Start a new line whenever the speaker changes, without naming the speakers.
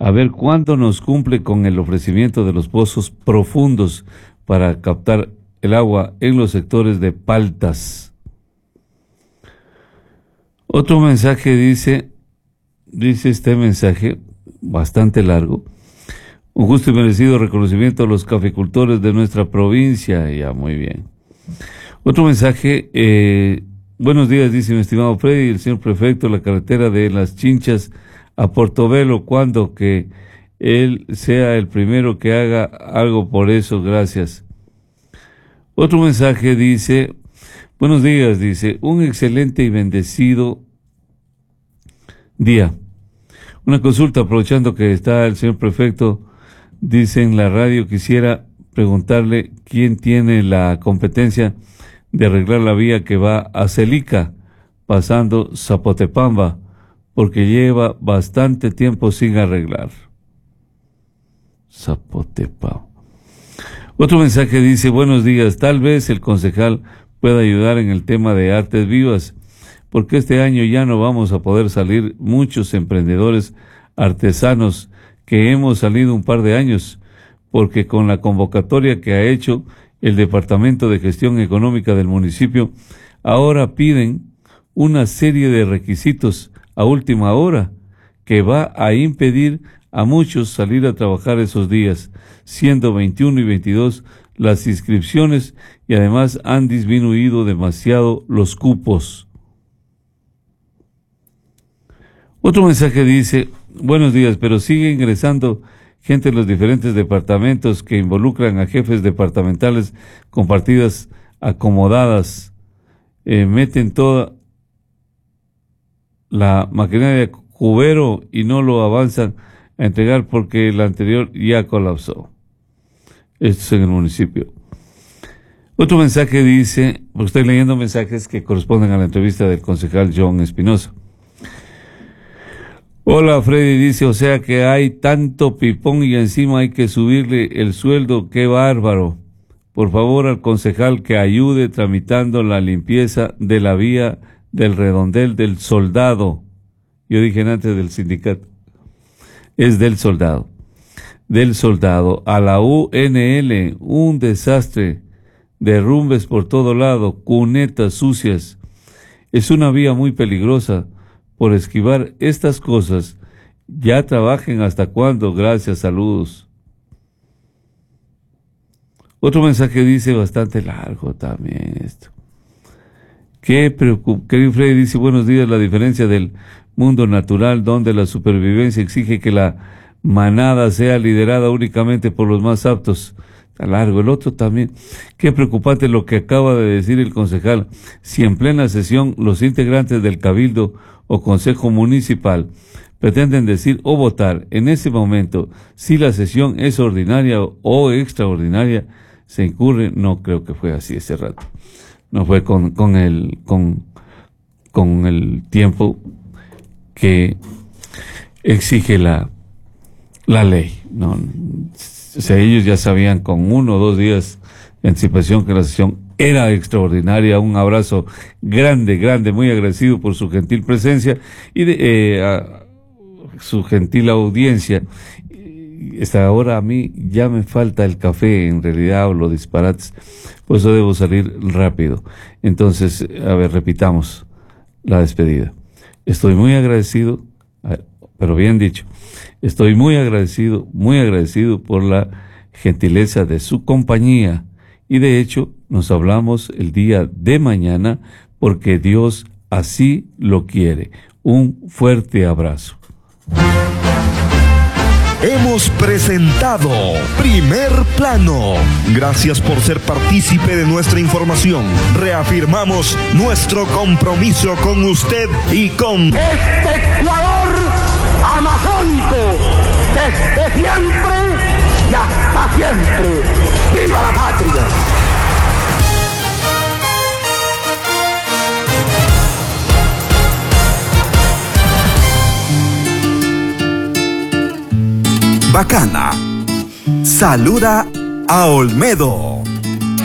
a ver cuándo nos cumple con el ofrecimiento de los pozos profundos para captar el agua en los sectores de Paltas. Otro mensaje dice este mensaje, bastante largo: un justo y merecido reconocimiento a los caficultores de nuestra provincia. Ya, muy bien. Otro mensaje, buenos días, dice mi estimado Freddy, el señor prefecto, la carretera de Las Chinchas a Portobelo, cuando que él sea el primero que haga algo por eso, gracias. Otro mensaje dice: buenos días, dice, un excelente y bendecido día. Una consulta, aprovechando que está el señor prefecto, dice en la radio, quisiera preguntarle quién tiene la competencia de arreglar la vía que va a Celica, pasando Zapotepamba, porque lleva bastante tiempo sin arreglar. Zapotepamba. Otro mensaje dice: buenos días, tal vez el concejal pueda ayudar en el tema de artes vivas, porque este año ya no vamos a poder salir muchos emprendedores artesanos que hemos salido un par de años, porque con la convocatoria que ha hecho el Departamento de Gestión Económica del municipio, ahora piden una serie de requisitos a última hora que va a impedir a muchos salir a trabajar esos días, siendo 21 y 22 las inscripciones, y además han disminuido demasiado los cupos. Otro mensaje dice: buenos días, pero sigue ingresando gente en los diferentes departamentos que involucran a jefes departamentales con partidas acomodadas, meten toda la maquinaria de cubero y no lo avanzan a entregar porque el anterior ya colapsó. Esto es en el municipio. Otro mensaje dice, porque estoy leyendo mensajes que corresponden a la entrevista del concejal John Espinosa. Hola Freddy, dice, o sea que hay tanto pipón y encima hay que subirle el sueldo, qué bárbaro. Por favor al concejal que ayude tramitando la limpieza de la vía del redondel del Soldado. Yo dije antes del sindicato. Es del Soldado. Del Soldado a la UNL, un desastre, derrumbes por todo lado, cunetas sucias. Es una vía muy peligrosa. Por esquivar estas cosas, ya trabajen hasta cuándo, gracias, saludos. Otro mensaje dice, bastante largo también esto. Querido Freddy, dice, buenos días, la diferencia del mundo natural donde la supervivencia exige que la manada sea liderada únicamente por los más aptos. Está largo. El otro también. Qué preocupante lo que acaba de decir el concejal. Si en plena sesión los integrantes del Cabildo o Consejo Municipal pretenden decir o votar en ese momento si la sesión es ordinaria o extraordinaria, se incurre, no creo que fue así ese rato. No fue con el tiempo que exige la ley. No, o sea, ellos ya sabían con 1 o 2 días de anticipación que la sesión era extraordinaria. Un abrazo grande, muy agradecido por su gentil presencia y a su gentil audiencia. Hasta ahora a mí ya me falta el café, en realidad hablo disparates, por eso debo salir rápido. Entonces, a ver, repitamos la despedida. Estoy muy agradecido, pero bien dicho, estoy muy agradecido por la gentileza de su compañía, y de hecho nos hablamos el día de mañana porque Dios así lo quiere. Un fuerte abrazo.
Hemos presentado Primer Plano. Gracias por ser partícipe de nuestra información. Reafirmamos nuestro compromiso con usted y con
este Ecuador amazónico, desde siempre y hasta siempre. ¡Viva la patria!
Bacana. Saluda a Olmedo.